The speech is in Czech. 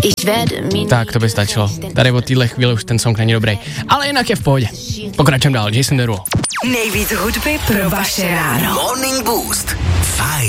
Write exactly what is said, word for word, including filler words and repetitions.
Tak, to by stačilo. Tady od téhle chvíli už ten song není dobrý. Ale jinak je v pohodě. Pokračujeme dál. Jason Derulo. Nejvíc hudby pro vaše ráno. Morning Boost. Fajn.